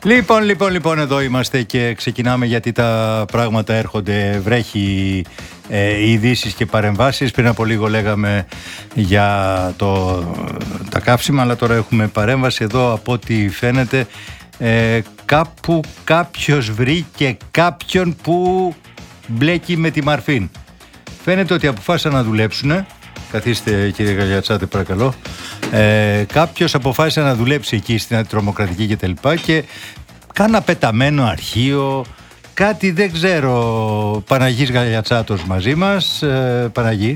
Λοιπόν, εδώ είμαστε και ξεκινάμε, γιατί τα πράγματα έρχονται, βρέχει ειδήσεις και παρεμβάσεις. Πριν από λίγο λέγαμε για τα καύσιμα, αλλά τώρα έχουμε παρέμβαση εδώ. Από ό,τι φαίνεται, κάπου κάποιος βρήκε κάποιον που μπλέκει με τη Μαρφίν. Φαίνεται ότι αποφάσισαν να δουλέψουν. Καθίστε, κύριε Γαλιατσάτε, παρακαλώ. Κάποιος αποφάσισε να δουλέψει εκεί στην αντιτρομοκρατική και τα λοιπά, και κάνα πεταμένο αρχείο, κάτι δεν ξέρω. Παναγής Γαλιατσάτος μαζί μας. Παναγή,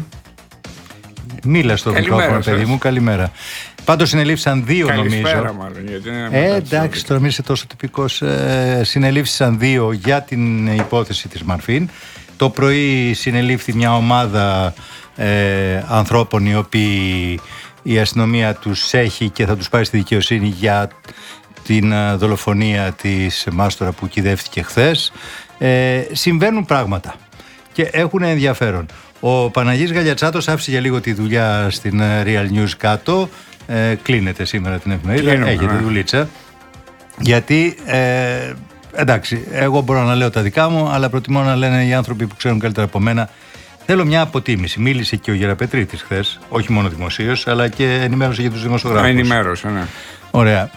μίλα στο μικρόφωνο, παιδί μου. Καλημέρα. Πάντως συνελήφθησαν δύο, νομίζω. Καλησπέρα, μάλλον, γιατί είναι εντάξει, τώρα μην είσαι τόσο τυπικός. Συνελήφθησαν δύο για την υπόθεση της Μαρφίν. Το πρωί συνελήφθη μια ομάδα ανθρώπων, οι οποίοι η αστυνομία τους έχει και θα τους πάρει στη δικαιοσύνη για την δολοφονία της Μάστορα που κυδεύτηκε χθες. Συμβαίνουν πράγματα και έχουν ενδιαφέρον. Ο Παναγής Γαλιατσάτος άφησε για λίγο τη δουλειά στην Real News κάτω. Κλείνεται σήμερα την εφημερίδα. Έχετε δουλίτσα. Γιατί εντάξει, εγώ μπορώ να λέω τα δικά μου, αλλά προτιμώ να λένε οι άνθρωποι που ξέρουν καλύτερα από μένα. Θέλω μια αποτίμηση. Μίλησε και ο Γεραπετρίτης χθες, όχι μόνο δημοσίως, αλλά και ενημέρωσε για τους δημοσιογράφους. Ενημέρωσε, ναι. Ωραία.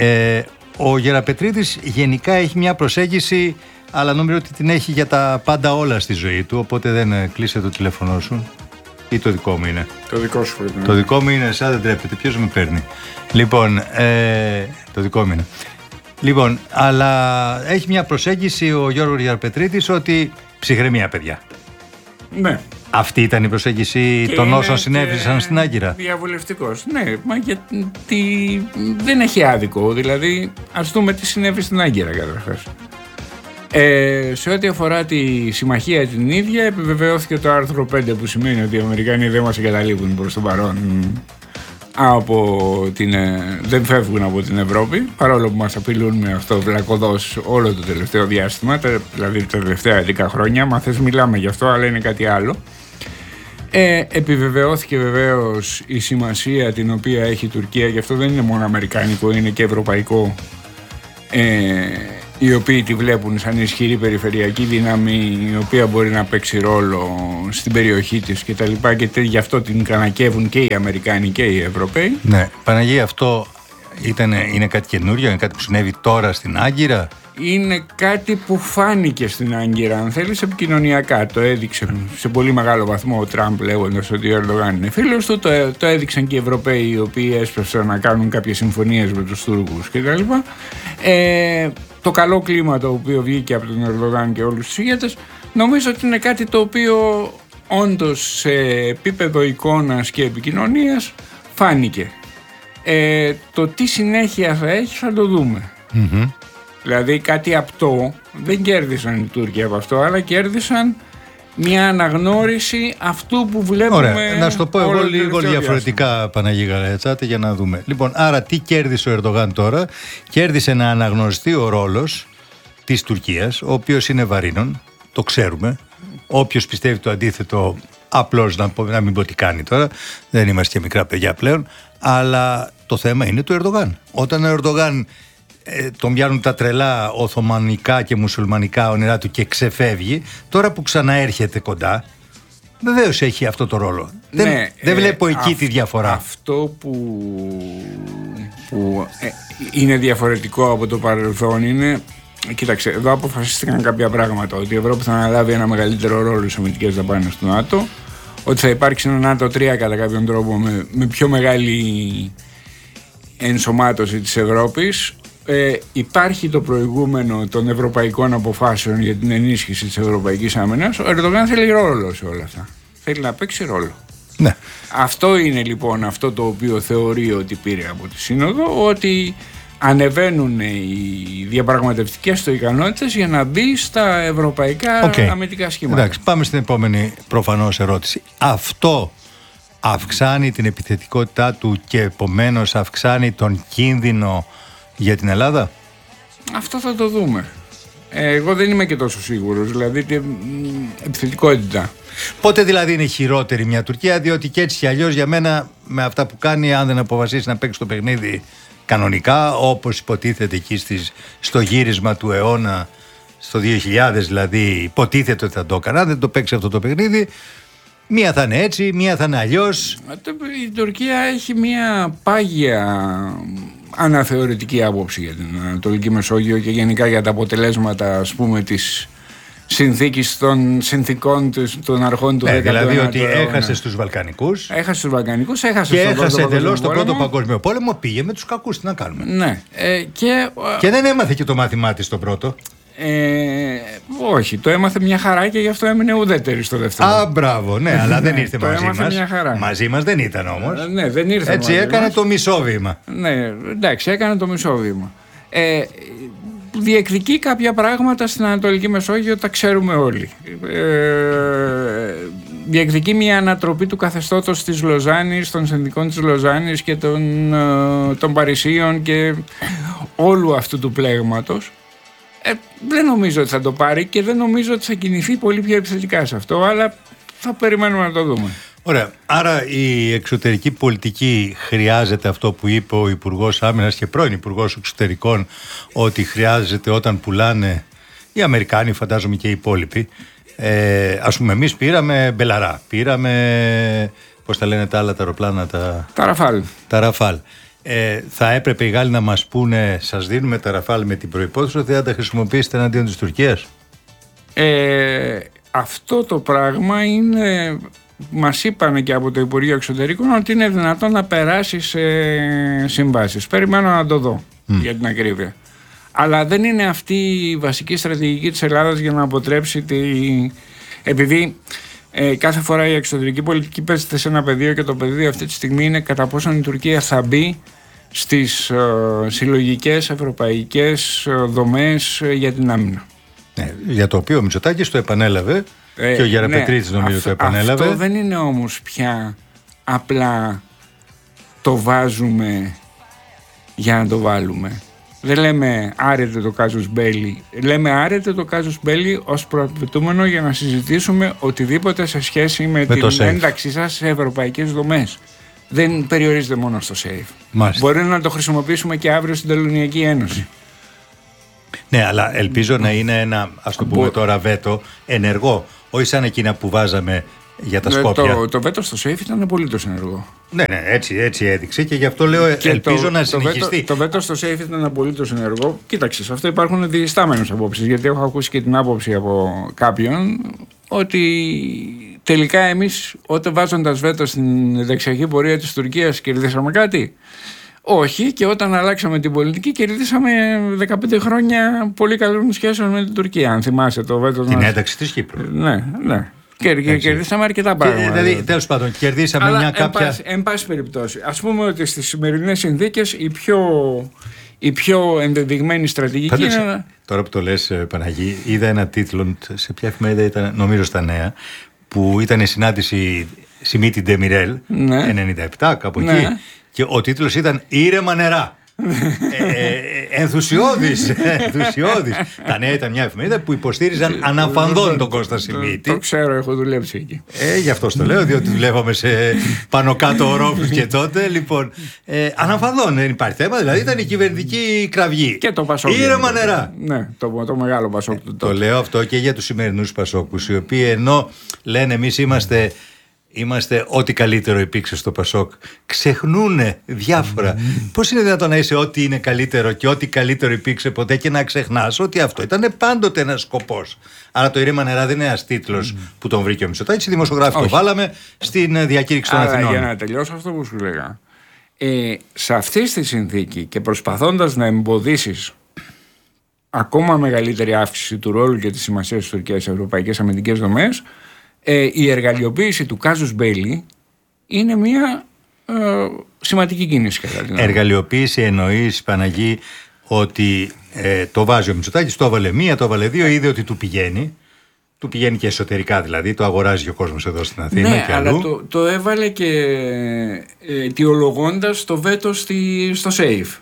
Ο Γεραπετρίτης γενικά έχει μια προσέγγιση, αλλά νομίζω ότι την έχει για τα πάντα όλα στη ζωή του. Οπότε δεν κλείσε το τηλέφωνο σου. Ή το δικό μου είναι? Το δικό σου πρέπει να είναι. Το δικό μου είναι, σαν δεν τρέπεται. Ποιος με παίρνει? Λοιπόν, το δικό μου είναι. Λοιπόν, αλλά έχει μια προσέγγιση ο Γιώργος Γεραπετρίτης ότι ψυχραιμία, παιδιά. Ναι. Αυτή ήταν η προσέγγιση και των όσων συνέβησαν στην Άγκυρα. Διαβουλευτικός. Ναι, μα γιατί δεν έχει άδικο. Δηλαδή, ας δούμε τι συνέβη στην Άγκυρα καταρχάς. Σε ό,τι αφορά τη συμμαχία την ίδια, επιβεβαιώθηκε το άρθρο 5, που σημαίνει ότι οι Αμερικανοί δεν μας εγκαταλείπουν προς το παρόν, δεν φεύγουν από την Ευρώπη, παρόλο που μας απειλούν με αυτό βλακωδώς όλο το τελευταίο διάστημα, δηλαδή τα τελευταία 10 χρόνια. Μα θες μιλάμε γι' αυτό, αλλά είναι κάτι άλλο. Επιβεβαιώθηκε βεβαίως η σημασία την οποία έχει η Τουρκία, και αυτό δεν είναι μόνο αμερικάνικο, είναι και ευρωπαϊκό, οι οποίοι τη βλέπουν σαν ισχυρή περιφερειακή δύναμη, η οποία μπορεί να παίξει ρόλο στην περιοχή της και τα λοιπά, και γι' αυτό την κανακεύουν και οι Αμερικάνοι και οι Ευρωπαίοι. Ναι, Παναγία, αυτό είναι κάτι καινούριο, είναι κάτι που συνέβη τώρα στην Άγκυρα? Είναι κάτι που φάνηκε στην Άγκυρα, αν θέλεις, επικοινωνιακά. Το έδειξε σε πολύ μεγάλο βαθμό ο Τραμπ, λέγοντας ότι ο Ερντογάν είναι φίλος του. Το έδειξαν και οι Ευρωπαίοι, οι οποίοι έσπευσαν να κάνουν κάποιες συμφωνίες με τους Τούρκους κτλ. Το καλό κλίμα το οποίο βγήκε από τον Ερντογάν και όλους τους ηγέτες, νομίζω ότι είναι κάτι το οποίο όντως σε επίπεδο εικόνας και επικοινωνίας φάνηκε. Το τι συνέχεια θα έχει θα το δούμε. Mm-hmm. Δηλαδή κάτι απτό δεν κέρδισαν οι Τούρκοι από αυτό, αλλά κέρδισαν μια αναγνώριση αυτού που βλέπουμε. Ωραία, να σου το πω εγώ λίγο διαφορετικά, Παναγή Γαλιατσάτε, για να δούμε. Λοιπόν, άρα τι κέρδισε ο Ερντογάν τώρα? Κέρδισε να αναγνωριστεί ο ρόλος της Τουρκίας, ο οποίος είναι βαρύνων, το ξέρουμε. Όποιος πιστεύει το αντίθετο, απλώς να μην πω τι κάνει τώρα, δεν είμαστε και μικρά παιδιά πλέον, αλλά το θέμα είναι του Ερντογάν. Όταν ο Ερντογάν τον πιάνουν τα τρελά οθωμανικά και μουσουλμανικά όνειρά του και ξεφεύγει, τώρα που ξαναέρχεται κοντά, βεβαίως έχει αυτό το ρόλο. Ναι, δεν βλέπω εκεί τη διαφορά. Αυτό που είναι διαφορετικό από το παρελθόν είναι, κοίταξε, εδώ αποφασίστηκαν κάποια πράγματα, ότι η Ευρώπη θα αναλάβει ένα μεγαλύτερο ρόλο στις αμυντικές δαπάνες του ΝΑΤΟ, ότι θα υπάρξει ένα ΝΑΤΟ 3 κατά κάποιον τρόπο με πιο μεγάλη ενσωμάτωση της Ευρώπης. Υπάρχει το προηγούμενο των ευρωπαϊκών αποφάσεων για την ενίσχυση της ευρωπαϊκής άμυνας. Ο Ερντογάν θέλει ρόλο σε όλα αυτά. Θέλει να παίξει ρόλο. Ναι. Αυτό είναι λοιπόν αυτό το οποίο θεωρεί ότι πήρε από τη Σύνοδο, ότι ανεβαίνουν οι διαπραγματευτικές του ικανότητες για να μπει στα ευρωπαϊκά αμυντικά σχήματα. Εντάξει, πάμε στην επόμενη προφανώς ερώτηση. Αυτό αυξάνει την επιθετικότητά του και επομένως αυξάνει τον κίνδυνο για την Ελλάδα? Αυτό θα το δούμε. Εγώ δεν είμαι και τόσο σίγουρος. Δηλαδή επιθετικότητα. Πότε δηλαδή είναι χειρότερη μια Τουρκία? Διότι και έτσι κι αλλιώς για μένα, με αυτά που κάνει, αν δεν αποφασίσει να παίξει το παιχνίδι κανονικά, όπως υποτίθεται εκεί στο γύρισμα του αιώνα, στο 2000 δηλαδή, υποτίθεται ότι θα το έκανα. Δεν το παίξει αυτό το παιχνίδι. Μία θα είναι έτσι, μία θα είναι αλλιώς. Η Τουρκία έχει μία πάγια αναθεωρητική άποψη για την Ανατολική Μεσόγειο και γενικά για τα αποτελέσματα, ας πούμε, της συνθήκης των συνθήκων των αρχών του 19ου δηλαδή αιώνα. ότι έχασε στους Βαλκανικούς. Έχασε Και έχασε εντελώς τον Πρώτο Παγκόσμιο Πόλεμο. Πήγε με τους κακούς. Τι να κάνουμε. Ναι. Και δεν έμαθε και το μάθημά της στο πρώτο. Όχι, το έμαθε μια χαρά και γι' αυτό έμεινε ουδέτερη στο δεύτερο. Α, μπράβο, ναι, αλλά δεν ήρθε μαζί μας. Μια χαρά. Μαζί μας δεν ήταν όμως. Ναι, δεν ήρθε. Έτσι έκανε το μισό βήμα. Ναι, εντάξει, έκανε το μισό βήμα. Διεκδικεί κάποια πράγματα στην Ανατολική Μεσόγειο, τα ξέρουμε όλοι. Διεκδικεί μια ανατροπή του καθεστώτος της Λοζάνης, των συνδικών της Λοζάνης και των Παρισίων και όλου αυτού του πλέγματος. Δεν νομίζω ότι θα το πάρει και δεν νομίζω ότι θα κινηθεί πολύ πιο επιθετικά σε αυτό, αλλά θα περιμένουμε να το δούμε. Ωραία. Άρα η εξωτερική πολιτική χρειάζεται αυτό που είπε ο Υπουργός Άμυνας και πρώην Υπουργός Εξωτερικών, ότι χρειάζεται όταν πουλάνε οι Αμερικάνοι, φαντάζομαι και οι υπόλοιποι. Ας πούμε, εμείς πήραμε Μπελαρά, πήραμε, πώς τα λένε τα άλλα τα αεροπλάνα, τα Ραφάλ. Θα έπρεπε οι Γάλλοι να μας πούνε, σας δίνουμε τα Ραφάλ με την προϋπόθεση ότι θα τα χρησιμοποιήσετε εναντίον της Τουρκίας. Αυτό το πράγμα είναι, μας είπαν και από το Υπουργείο Εξωτερικών, ότι είναι δυνατόν να περάσει σε συμβάσεις. Περιμένω να το δω για την ακρίβεια. Αλλά δεν είναι αυτή η βασική στρατηγική της Ελλάδας για να αποτρέψει επειδή κάθε φορά η εξωτερική πολιτική παίζεται σε ένα πεδίο και το πεδίο αυτή τη στιγμή είναι κατά πόσον η Τουρκία θα μπει στις συλλογικές ευρωπαϊκές δομές για την άμυνα. Ναι, για το οποίο ο Μητσοτάκης το επανέλαβε και ο Γεραπετρίτης νομίζω το επανέλαβε. Αυτό δεν είναι όμως πια απλά το βάζουμε για να το βάλουμε. Δεν λέμε άρετε το κάζους μπέλι. Λέμε άρετε το κάζους μπέλι ως προαπαιτούμενο για να συζητήσουμε οτιδήποτε σε σχέση με την ένταξή σας σε ευρωπαϊκές δομές. Δεν περιορίζεται μόνο στο ΣΕΙΦ. Μπορεί να το χρησιμοποιήσουμε και αύριο στην Τελωνειακή Ένωση. Ναι, αλλά ελπίζω να είναι ένα, ας το πούμε τώρα, βέτο ενεργό. Όχι σαν εκείνα που βάζαμε για τα Σκόπια. Το βέτο στο ΣΕΙΦ ήταν απολύτως ενεργό. Ναι, έτσι έδειξε και γι' αυτό λέω ελπίζω να συνεχιστεί. Το βέτο στο ΣΕΙΦ ήταν απολύτως ενεργό. Κοίταξε, σε αυτό υπάρχουν διστάμενες απόψεις. Γιατί έχω ακούσει και την άποψη από κάποιον ότι τελικά εμείς, όταν βάζοντας βέτο στην δεξιακή πορεία της Τουρκίας, κερδίσαμε κάτι. Όχι, και όταν αλλάξαμε την πολιτική, κερδίσαμε 15 χρόνια πολύ καλών σχέσεων με την Τουρκία. Αν θυμάσαι το βέτο. Την ένταξη της Κύπρου. Ναι. Κερδίσαμε αρκετά πράγματα. Δηλαδή, τέλος πάντων, κερδίσαμε αλλά μια κάποια. Εν πάση περιπτώσει, ας πούμε ότι στις σημερινές συνθήκες η πιο ενδεδειγμένη στρατηγική είναι. Τώρα που το λες, Παναγί, είδα ένα τίτλο σε ποια εφημερίδα ήταν, νομίζω στα Νέα, που ήταν η συνάντηση Σιμίτη Ντεμιρέλ, 97, κάπου εκεί. Και ο τίτλος ήταν «Ήρεμα νερά». Ενθουσιώδης. Τα Νέα ήταν μια εφημερίδα που υποστήριζαν αναφανδόν τον Κώστα Σιμίτη. Το ξέρω, έχω δουλέψει εκεί. Γι' αυτό το λέω, διότι δουλεύαμε σε πάνω κάτω ορόφους και τότε. Λοιπόν, αναφανδόν, δεν υπάρχει θέμα. Δηλαδή ήταν η κυβερνητική κραυγή. Και το Πασόκ. Ήρεμα νερά. Ναι, το μεγάλο Πασόκ. Το λέω αυτό και για τους σημερινούς Πασόκους, οι οποίοι ενώ λένε εμείς είμαστε ό,τι καλύτερο υπήρξε στο Πασόκ, ξεχνούνε διάφορα. Πώς είναι δυνατόν να είσαι ό,τι είναι καλύτερο και ό,τι καλύτερο υπήρξε ποτέ και να ξεχνάς ότι αυτό ήταν πάντοτε ένας σκοπός. Άρα το «Ήρεμα νερά» δεν είναι ένας τίτλος που τον βρήκε ο Μητσοτάκης. Οι δημοσιογράφοι το βάλαμε στην διακήρυξη των Αθηνών. Για να τελειώσω αυτό που σου λέγα. Σε αυτή τη συνθήκη και προσπαθώντας να εμποδίσεις ακόμα μεγαλύτερη αύξηση του ρόλου και της σημασίας της Τουρκίας σε ευρωπαϊκές αμυντικές δομές, η εργαλειοποίηση του κάζους μπέλι είναι μια σημαντική κίνηση. Εργαλειοποίηση εννοείς, Παναγί, ότι το βάζει ο Μητσοτάκης, το έβαλε μία, το έβαλε δύο, είδε ότι του πηγαίνει. Του πηγαίνει και εσωτερικά, δηλαδή το αγοράζει και ο κόσμος εδώ στην Αθήνα, ναι, και αλλού. Αλλά το έβαλε και αιτιολογώντας το βέτο στο ΣΕΙΦ.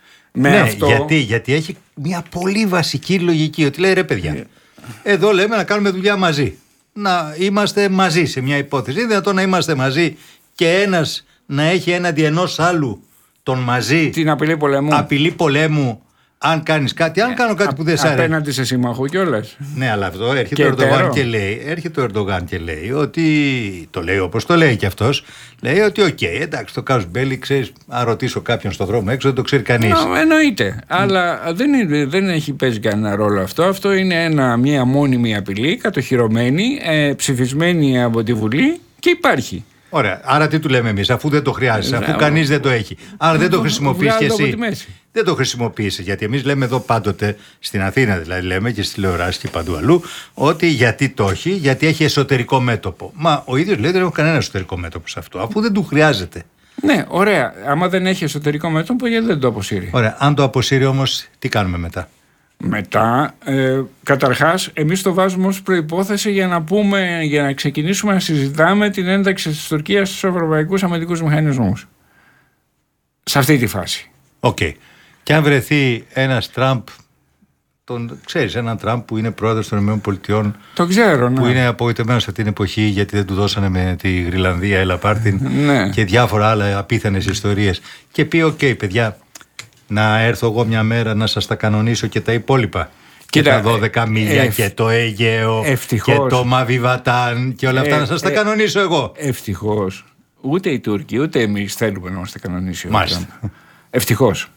Γιατί έχει μια πολύ βασική λογική, ότι λέει ρε παιδιά, εδώ λέμε να κάνουμε δουλειά μαζί. Να είμαστε μαζί σε μια υπόθεση. Είναι δυνατόν να είμαστε μαζί και ένας να έχει έναντι ενός άλλου τον μαζί. Την απειλή πολέμου. Απειλή πολέμου. Αν κάνεις κάτι, αν κάνω κάτι που δεν σ' αρέσει. Απέναντι σε σύμμαχο κιόλας. Ναι, αλλά αυτό έρχεται ο Ερντογάν και λέει ότι. Το λέει όπως το λέει κι αυτός. Λέει ότι, εντάξει, το Casus Belli, ξέρεις, αν ρωτήσω κάποιον στον δρόμο έξω, δεν το ξέρει κανείς. Εννοείται. Αλλά δεν έχει παίζει κανένα ρόλο αυτό. Αυτό είναι μια μόνιμη απειλή, κατοχυρωμένη, ψηφισμένη από τη Βουλή και υπάρχει. Ωραία. Άρα τι του λέμε εμείς, αφού δεν το χρειάζεσαι, αφού κανείς δεν το έχει. Άρα δεν το χρησιμοποιείς και εσύ. Δεν το χρησιμοποιείς. Γιατί εμείς λέμε εδώ πάντοτε, στην Αθήνα δηλαδή, λέμε και στις τηλεοράσεις και παντού αλλού, ότι γιατί το έχει, γιατί έχει εσωτερικό μέτωπο. Μα ο ίδιος λέει δεν έχω κανένα εσωτερικό μέτωπο σε αυτό, αφού δεν του χρειάζεται. Ναι, ωραία. Άμα δεν έχει εσωτερικό μέτωπο, γιατί δεν το αποσύρει. Ωραία. Αν το αποσύρει όμως, τι κάνουμε μετά? Μετά, καταρχάς, εμείς το βάζουμε ως προϋπόθεση για να ξεκινήσουμε να συζητάμε την ένταξη της Τουρκίας στους ευρωπαϊκούς αμυντικούς μηχανισμούς. Σε αυτή τη φάση. Οκ. Και αν βρεθεί ένας Τραμπ, ξέρεις, έναν Τραμπ που είναι πρόεδρος των ΗΠΑ. Το ξέρω, ναι. Που είναι απογοητευμένος σε αυτήν την εποχή γιατί δεν του δώσανε με τη Γρυλανδία, έλα πάρτιν, ναι. Και διάφορα άλλα απίθανες ιστορίες. Και πει, παιδιά, να έρθω εγώ μια μέρα να σας τα κανονίσω και τα υπόλοιπα. Και τα 12 μίλια και το Αιγαίο και το Μαβιβατάν και όλα αυτά να σας τα κανονίσω εγώ. Ευτυχώς. Ούτε οι Τούρκοι ούτε εμείς θέλουμε να μας τα κανονίσει. Μάλιστα. Ευτυχώς.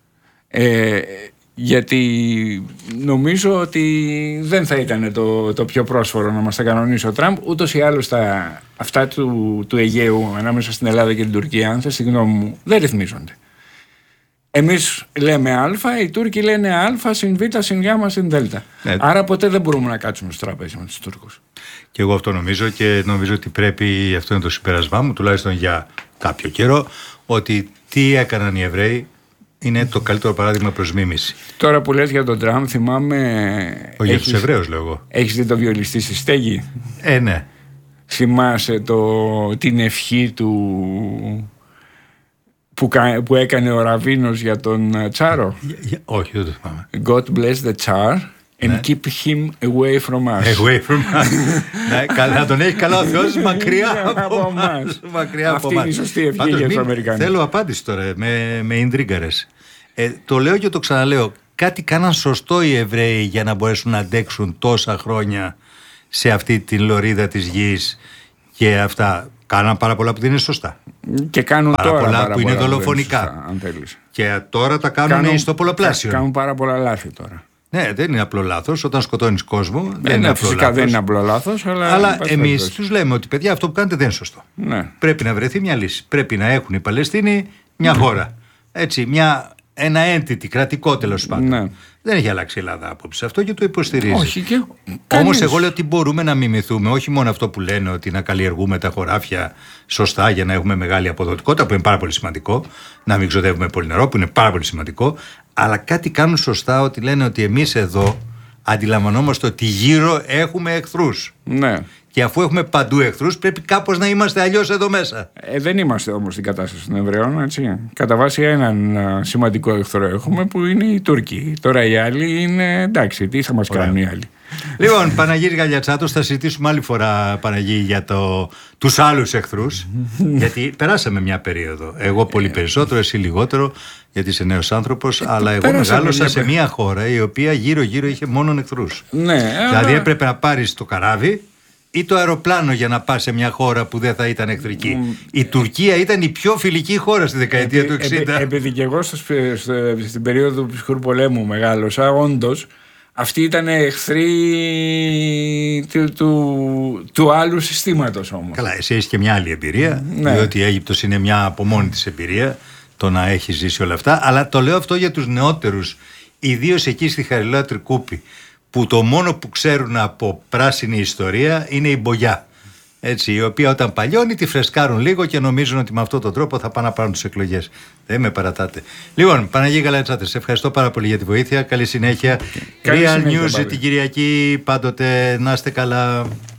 Γιατί νομίζω ότι δεν θα ήταν το πιο πρόσφορο να μας τα κανονίσει ο Τραμπ. Ούτως ή άλλως αυτά του Αιγαίου ανάμεσα στην Ελλάδα και την Τουρκία, αν θες τη γνώμη μου, δεν ρυθμίζονται. Εμείς λέμε Α, οι Τούρκοι λένε Α, συν Β, συν Γ, συν Δ. Ναι. Άρα ποτέ δεν μπορούμε να κάτσουμε στο τραπέζι με τους Τούρκους. Και εγώ αυτό νομίζω, και νομίζω ότι πρέπει, αυτό είναι το συμπέρασμά μου, τουλάχιστον για κάποιο καιρό, ότι τι έκαναν οι Εβραίοι είναι το καλύτερο παράδειγμα προς μίμηση. Τώρα που λες για τον Τραμπ, θυμάμαι. Για τους Εβραίους λέω εγώ. Έχεις δει το βιολιστή στη στέγη? Ναι. Θυμάσαι την ευχή του που έκανε ο Ραβίνος για τον Τσάρο? Όχι, δεν το θυμάμαι. God bless the Tsar and keep him away from us. Away from us. Να τον έχει καλά ο Θεός μακριά από εμάς. Αυτή είναι η σωστή ευχή για τους Αμερικανούς. Θέλω απάντηση τώρα, με ιντρίγκαρες. Το λέω και το ξαναλέω. Κάτι κάναν σωστό οι Εβραίοι για να μπορέσουν να αντέξουν τόσα χρόνια σε αυτή την λωρίδα της γης και αυτά. Κάναν πάρα πολλά που δεν είναι σωστά. Και κάνουν πάρα πολλά που είναι δολοφονικά. Και τώρα τα κάνουν στο πολλαπλάσιο. Κάνουν πάρα πολλά λάθη τώρα. Ναι, δεν είναι απλό λάθος. Όταν σκοτώνεις κόσμο, δεν είναι απλό φυσικά λάθος. Δεν είναι απλό λάθος. Αλλά εμείς τους λέμε ότι παιδιά, αυτό που κάνετε δεν είναι σωστό. Ναι. Πρέπει να βρεθεί μια λύση. Πρέπει να έχουν οι Παλαιστίνοι μια χώρα. Έτσι, ένα entity κρατικό τέλος πάντων. Ναι. Δεν έχει αλλάξει η Ελλάδα άποψη αυτό και το υποστηρίζει. Όχι Όμως εγώ λέω ότι μπορούμε να μιμηθούμε όχι μόνο αυτό που λένε ότι να καλλιεργούμε τα χωράφια σωστά για να έχουμε μεγάλη αποδοτικότητα, που είναι πάρα πολύ σημαντικό, να μην ξοδεύουμε πολύ νερό, που είναι πάρα πολύ σημαντικό, αλλά κάτι κάνουν σωστά, ότι λένε ότι εμείς εδώ αντιλαμβανόμαστε ότι γύρω έχουμε εχθρούς. Ναι. Και αφού έχουμε παντού εχθρούς, πρέπει κάπως να είμαστε αλλιώς εδώ μέσα. Δεν είμαστε όμως στην κατάσταση των Εβραίων, έτσι. Κατά βάση έναν σημαντικό εχθρό έχουμε, που είναι οι Τούρκοι. Τώρα οι άλλοι είναι εντάξει, τι θα μας κάνουν οι άλλοι. Λοιπόν, Παναγύρη Γαλιατσάτος, θα συζητήσουμε άλλη φορά, Παναγί, για τους άλλους εχθρούς. Γιατί περάσαμε μια περίοδο. Εγώ πολύ περισσότερο, εσύ λιγότερο, γιατί είσαι νέος άνθρωπος. Αλλά εγώ μεγάλωσα σε μια χώρα η οποία γύρω-γύρω είχε μόνον εχθρούς. Ναι, δηλαδή έπρεπε να πάρεις το καράβι ή το αεροπλάνο για να πας σε μια χώρα που δεν θα ήταν εχθρική. Η Τουρκία ήταν η πιο φιλική χώρα στη δεκαετία του 60. Επειδή και εγώ στην περίοδο του ψυχρού πολέμου μεγάλωσα, όντως αυτοί ήταν εχθροί του άλλου συστήματος όμως. Καλά, εσύ έχεις και μια άλλη εμπειρία, διότι η Αίγυπτος είναι μια από μόνη της εμπειρία, το να έχει ζήσει όλα αυτά. Αλλά το λέω αυτό για τους νεότερους, ιδίως εκεί στη Χαριλάου Τρικούπη, που το μόνο που ξέρουν από πράσινη ιστορία είναι η μπογιά. Έτσι, η οποία όταν παλιώνει τη φρεσκάρουν λίγο και νομίζουν ότι με αυτόν τον τρόπο θα πάνε να πάρουν τις εκλογές. Δεν με παρατάτε. Λοιπόν, Παναγία Γαλατσάτη, σε ευχαριστώ πάρα πολύ για τη βοήθεια. Καλή συνέχεια. Real News την Κυριακή, πάντοτε να είστε καλά.